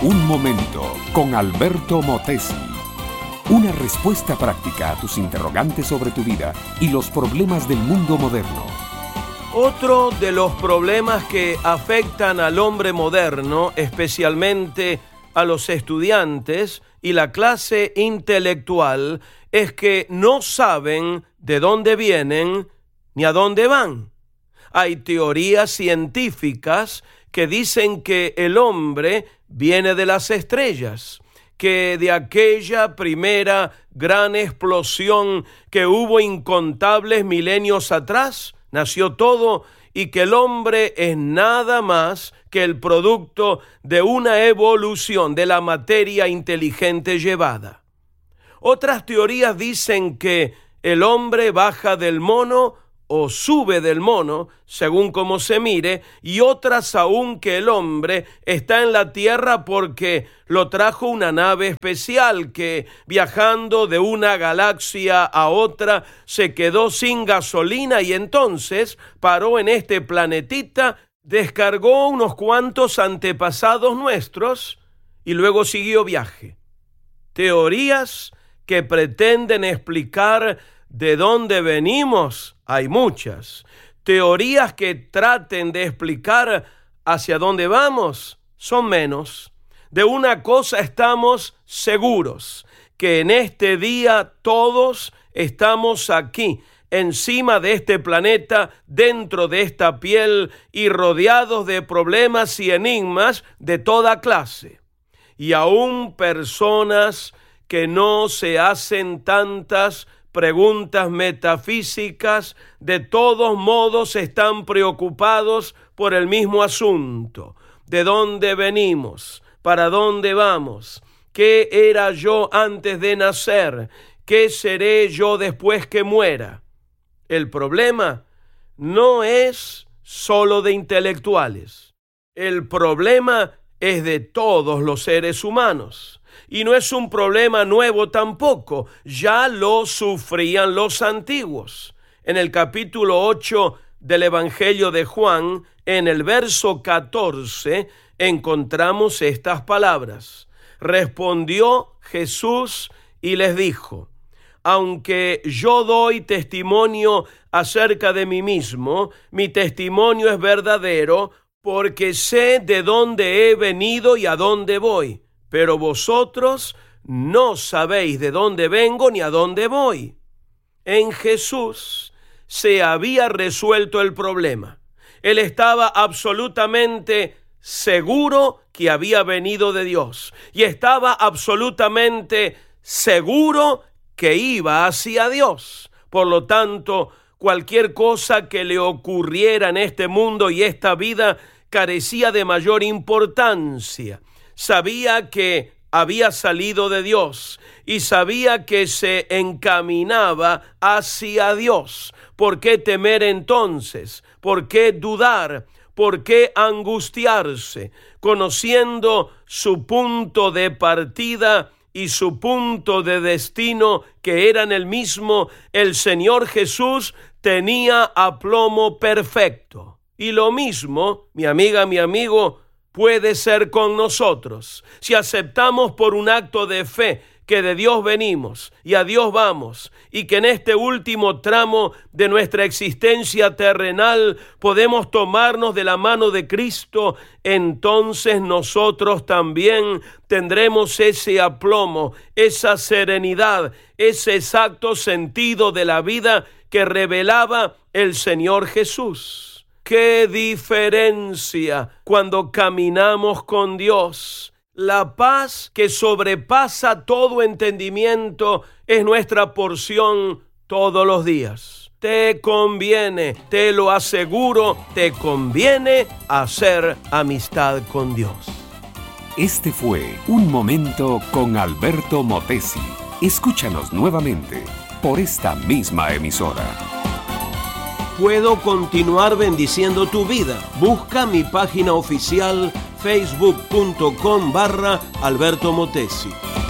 Un momento con Alberto Motesi. Una respuesta práctica a tus interrogantes sobre tu vida y los problemas del mundo moderno. Otro de los problemas que afectan al hombre moderno, especialmente a los estudiantes y la clase intelectual, es que no saben de dónde vienen ni a dónde van. Hay teorías científicas que dicen que el hombre viene de las estrellas, que de aquella primera gran explosión que hubo incontables milenios atrás, nació todo y que el hombre es nada más que el producto de una evolución de la materia inteligente llevada. Otras teorías dicen que el hombre baja del mono o sube del mono, según como se mire, y otras aún que el hombre está en la tierra porque lo trajo una nave especial que, viajando de una galaxia a otra, se quedó sin gasolina y entonces paró en este planetita, descargó unos cuantos antepasados nuestros y luego siguió viaje. Teorías que pretenden explicar de dónde venimos, hay muchas. Teorías que traten de explicar hacia dónde vamos, son menos. De una cosa estamos seguros, que en este día todos estamos aquí, encima de este planeta, dentro de esta piel y rodeados de problemas y enigmas de toda clase. Y aún personas que no se hacen tantas preguntas metafísicas, de todos modos están preocupados por el mismo asunto. ¿De dónde venimos? ¿Para dónde vamos? ¿Qué era yo antes de nacer? ¿Qué seré yo después que muera? El problema no es solo de intelectuales. El problema es de todos los seres humanos. Y no es un problema nuevo tampoco, ya lo sufrían los antiguos. En el capítulo 8 del Evangelio de Juan, en el verso 14, encontramos estas palabras. Respondió Jesús y les dijo: aunque yo doy testimonio acerca de mí mismo, mi testimonio es verdadero, porque sé de dónde he venido y a dónde voy. Pero vosotros no sabéis de dónde vengo ni a dónde voy. En Jesús se había resuelto el problema. Él estaba absolutamente seguro que había venido de Dios y estaba absolutamente seguro que iba hacia Dios. Por lo tanto, cualquier cosa que le ocurriera en este mundo y esta vida carecía de mayor importancia. Sabía que había salido de Dios y sabía que se encaminaba hacia Dios. ¿Por qué temer entonces? ¿Por qué dudar? ¿Por qué angustiarse? Conociendo su punto de partida y su punto de destino, que eran el mismo, el Señor Jesús tenía aplomo perfecto. Y lo mismo, mi amiga, mi amigo, puede ser con nosotros. Si aceptamos por un acto de fe que de Dios venimos y a Dios vamos, y que en este último tramo de nuestra existencia terrenal podemos tomarnos de la mano de Cristo, entonces nosotros también tendremos ese aplomo, esa serenidad, ese exacto sentido de la vida que revelaba el Señor Jesús. ¡Qué diferencia cuando caminamos con Dios! La paz que sobrepasa todo entendimiento es nuestra porción todos los días. Te conviene, te lo aseguro, te conviene hacer amistad con Dios. Este fue Un Momento con Alberto Motesi. Escúchanos nuevamente por esta misma emisora. Puedo continuar bendiciendo tu vida. Busca mi página oficial facebook.com/Alberto Motesi.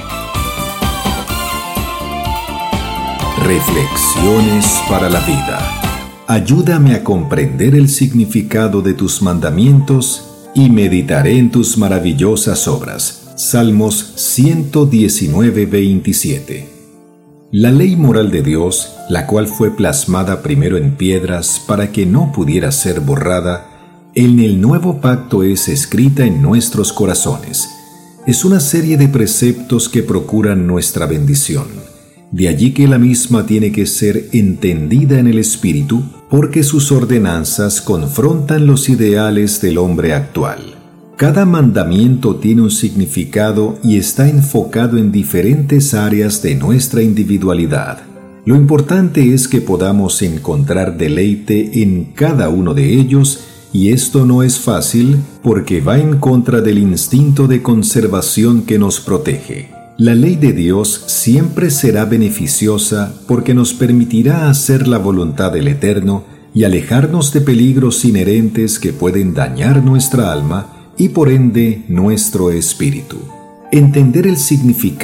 Reflexiones para la vida. Ayúdame a comprender el significado de tus mandamientos y meditaré en tus maravillosas obras. Salmos 119, 27. La ley moral de Dios, la cual fue plasmada primero en piedras para que no pudiera ser borrada, en el nuevo pacto es escrita en nuestros corazones. Es una serie de preceptos que procuran nuestra bendición. De allí que la misma tiene que ser entendida en el Espíritu, porque sus ordenanzas confrontan los ideales del hombre actual. Cada mandamiento tiene un significado y está enfocado en diferentes áreas de nuestra individualidad. Lo importante es que podamos encontrar deleite en cada uno de ellos, y esto no es fácil porque va en contra del instinto de conservación que nos protege. La ley de Dios siempre será beneficiosa porque nos permitirá hacer la voluntad del Eterno y alejarnos de peligros inherentes que pueden dañar nuestra alma y por ende nuestro espíritu. Entender el significado